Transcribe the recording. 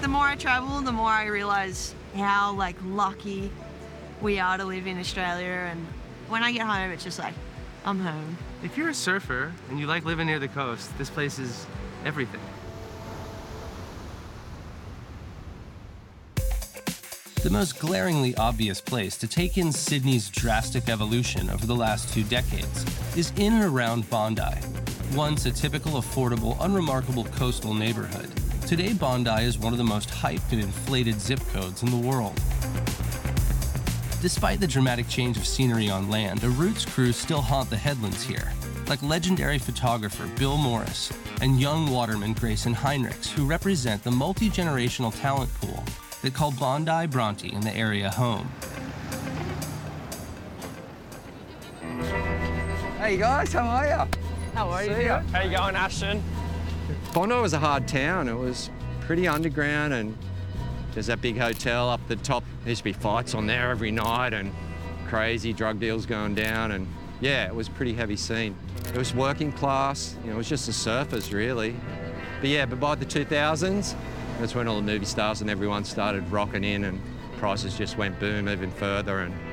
the more I travel, the more I realize how like lucky we are to live in Australia. And when I get home, it's just like, I'm home. If you're a surfer and you like living near the coast, this place is everything. The most glaringly obvious place to take in Sydney's drastic evolution over the last 2 decades is in and around Bondi. Once a typical, affordable, unremarkable coastal neighborhood, today Bondi is one of the most hyped and inflated zip codes in the world. Despite the dramatic change of scenery on land, a Roots crew still haunt the headlands here, like legendary photographer Bill Morris and young waterman Grayson Heinrichs, who represent the multi-generational talent pool that call Bondi Bronte and the area home. Hey guys, how are you? How are you? How you going, Ashton? Bondi was a hard town. It was pretty underground, and there's that big hotel up the top. There used to be fights on there every night and crazy drug deals going down, and yeah, it was a pretty heavy scene. It was working class, you know, it was just the surfers really. But by the 2000s, that's when all the movie stars and everyone started rocking in, and prices just went boom even further. And